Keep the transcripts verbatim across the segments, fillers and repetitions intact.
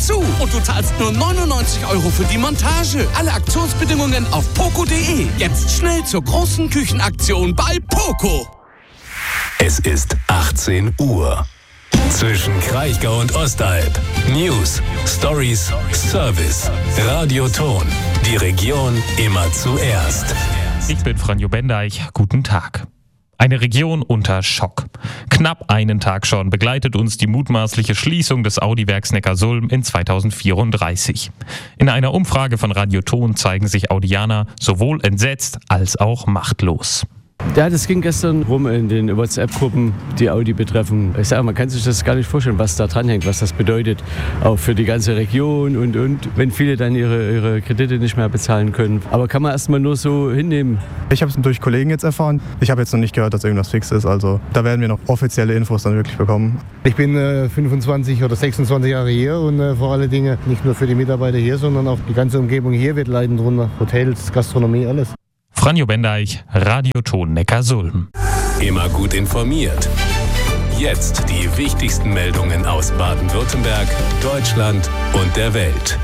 dazu. Und du zahlst nur neunundneunzig Euro für die Montage. Alle Aktionsbedingungen auf poco punkt de. Jetzt schnell zur großen Küchenaktion bei Poco. Es ist achtzehn Uhr. Zwischen Kraichgau und Ostalb. News, Stories, Service. Radio Ton. Die Region immer zuerst. Ich bin Franjo Bendeich. Guten Tag. Eine Region unter Schock. Knapp einen Tag schon begleitet uns die mutmaßliche Schließung des Audi-Werks Neckarsulm in zweitausendvierunddreißig. In einer Umfrage von Radio Ton zeigen sich Audianer sowohl entsetzt als auch machtlos. Ja, das ging gestern rum in den WhatsApp-Gruppen, die Audi betreffen. Ich sage, man kann sich das gar nicht vorstellen, was da dranhängt, was das bedeutet, auch für die ganze Region und, und, wenn viele dann ihre, ihre Kredite nicht mehr bezahlen können. Aber kann man erstmal nur so hinnehmen. Ich habe es durch Kollegen jetzt erfahren. Ich habe jetzt noch nicht gehört, dass irgendwas fix ist. Also da werden wir noch offizielle Infos dann wirklich bekommen. Ich bin äh, fünfundzwanzig oder sechsundzwanzig Jahre hier und äh, vor allen Dingen nicht nur für die Mitarbeiter hier, sondern auch die ganze Umgebung hier wird leiden drunter. Hotels, Gastronomie, alles. Franjo Bendeich, Radio Ton Neckarsulm. Immer gut informiert. Jetzt die wichtigsten Meldungen aus Baden-Württemberg, Deutschland und der Welt.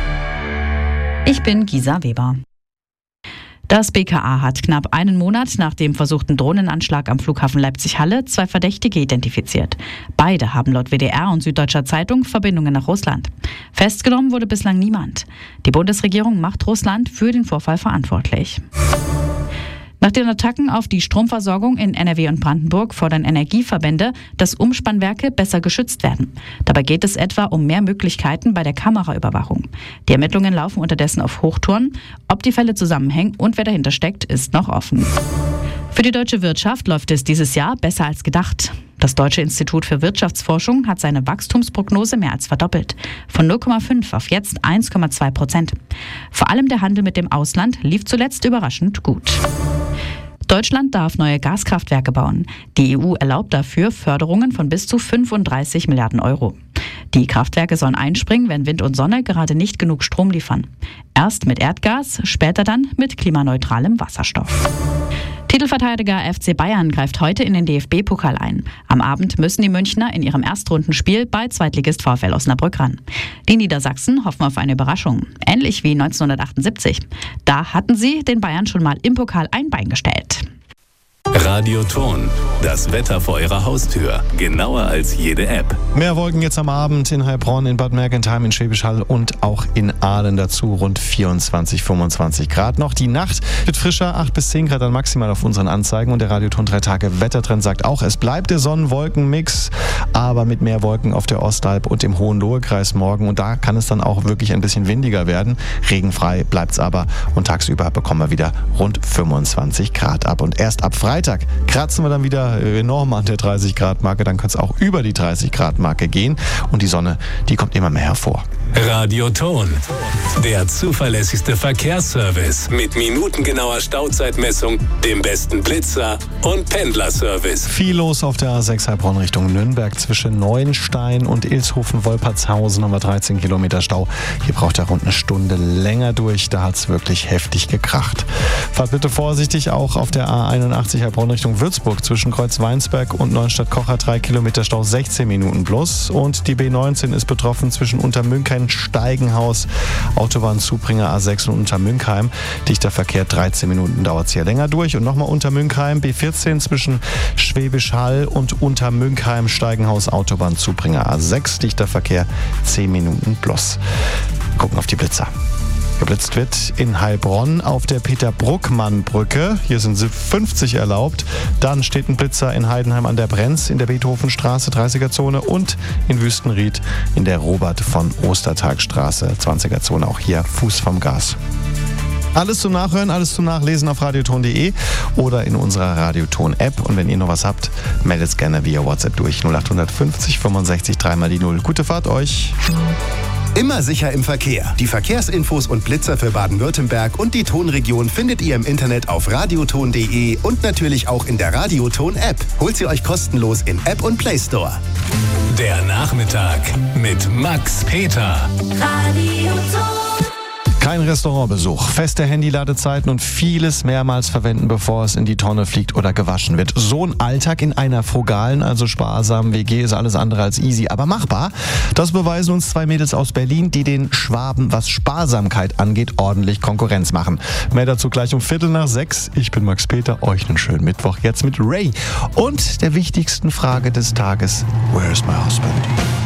Ich bin Gisa Weber. Das B K A hat knapp einen Monat nach dem versuchten Drohnenanschlag am Flughafen Leipzig-Halle zwei Verdächtige identifiziert. Beide haben laut W D R und Süddeutscher Zeitung Verbindungen nach Russland. Festgenommen wurde bislang niemand. Die Bundesregierung macht Russland für den Vorfall verantwortlich. Nach den Attacken auf die Stromversorgung in N R W und Brandenburg fordern Energieverbände, dass Umspannwerke besser geschützt werden. Dabei geht es etwa um mehr Möglichkeiten bei der Kameraüberwachung. Die Ermittlungen laufen unterdessen auf Hochtouren. Ob die Fälle zusammenhängen und wer dahinter steckt, ist noch offen. Für die deutsche Wirtschaft läuft es dieses Jahr besser als gedacht. Das Deutsche Institut für Wirtschaftsforschung hat seine Wachstumsprognose mehr als verdoppelt. Von null Komma fünf auf jetzt eins Komma zwei Prozent. Vor allem der Handel mit dem Ausland lief zuletzt überraschend gut. Deutschland darf neue Gaskraftwerke bauen. Die E U erlaubt dafür Förderungen von bis zu fünfunddreißig Milliarden Euro. Die Kraftwerke sollen einspringen, wenn Wind und Sonne gerade nicht genug Strom liefern. Erst mit Erdgas, später dann mit klimaneutralem Wasserstoff. Titelverteidiger F C Bayern greift heute in den D F B-Pokal ein. Am Abend müssen die Münchner in ihrem Erstrundenspiel bei Zweitligist VfL Osnabrück ran. Die Niedersachsen hoffen auf eine Überraschung. Ähnlich wie neunzehnhundertachtundsiebzig. Da hatten sie den Bayern schon mal im Pokal ein Bein gestellt. Radio Ton, das Wetter vor Ihrer Haustür. Genauer als jede App. Mehr Wolken jetzt am Abend in Heilbronn, in Bad Mergentheim, in Schwäbisch Hall und auch in Aalen dazu. Rund vierundzwanzig, fünfundzwanzig Grad. Noch die Nacht wird frischer, acht bis zehn Grad dann maximal auf unseren Anzeigen. Und der Radio Ton drei Tage Wettertrend sagt auch, es bleibt der Sonnen-Wolken-Mix, aber mit mehr Wolken auf der Ostalb und im Hohenlohe-Kreis morgen. Und da kann es dann auch wirklich ein bisschen windiger werden. Regenfrei bleibt es aber und tagsüber bekommen wir wieder rund fünfundzwanzig Grad ab. Und erst ab Freitag kratzen wir dann wieder enorm an der dreißig Grad Marke. Dann kann es auch über die dreißig Grad Marke gehen. Und die Sonne, die kommt immer mehr hervor. Radio Ton, der zuverlässigste Verkehrsservice mit minutengenauer Stauzeitmessung, dem besten Blitzer und Pendlerservice. Viel los auf der A sechs Heilbronn Richtung Nürnberg. Zwischen Neuenstein und Ilshofen-Wolpertshausen haben wir dreizehn Kilometer Stau. Hier braucht er rund eine Stunde länger durch. Da hat es wirklich heftig gekracht. Fahrt bitte vorsichtig auch auf der A einundachtzig Heilbronn Richtung Würzburg. Zwischen Kreuzweinsberg und Neustadt-Kocher drei Kilometer Stau, sechzehn Minuten plus. Und die B neunzehn ist betroffen zwischen Untermünkheim, Steigenhaus, Autobahnzubringer A sechs und Untermünkheim. Dichter Verkehr, dreizehn Minuten dauert es hier länger durch. Und nochmal Untermünkheim, B vierzehn zwischen Schwäbisch Hall und Untermünkheim, Steigenhaus, Autobahnzubringer A sechs. Dichter Verkehr, zehn Minuten plus. Gucken auf die Blitzer. Geblitzt wird in Heilbronn auf der Peter-Bruckmann-Brücke. Hier sind fünfzig erlaubt. Dann steht ein Blitzer in Heidenheim an der Brenz in der Beethovenstraße, dreißiger Zone, und in Wüstenried in der Robert von Ostertagstraße, zwanziger Zone. Auch hier Fuß vom Gas. Alles zum Nachhören, alles zum Nachlesen auf radioton punkt de oder in unserer Radioton-App. Und wenn ihr noch was habt, meldet es gerne via WhatsApp durch null acht fünfzig fünfundsechzig dreimal die null. Gute Fahrt euch! Immer sicher im Verkehr. Die Verkehrsinfos und Blitzer für Baden-Württemberg und die Tonregion findet ihr im Internet auf radioton punkt de und natürlich auch in der Radioton-App. Holt sie euch kostenlos in App und Play Store. Der Nachmittag mit Max Peter. Radioton. Kein Restaurantbesuch, feste Handy-Ladezeiten und vieles mehrmals verwenden, bevor es in die Tonne fliegt oder gewaschen wird. So ein Alltag in einer frugalen, also sparsamen W G ist alles andere als easy, aber machbar. Das beweisen uns zwei Mädels aus Berlin, die den Schwaben, was Sparsamkeit angeht, ordentlich Konkurrenz machen. Mehr dazu gleich um Viertel nach sechs. Ich bin Max Peter, euch einen schönen Mittwoch jetzt mit Ray und der wichtigsten Frage des Tages: Where's my husband?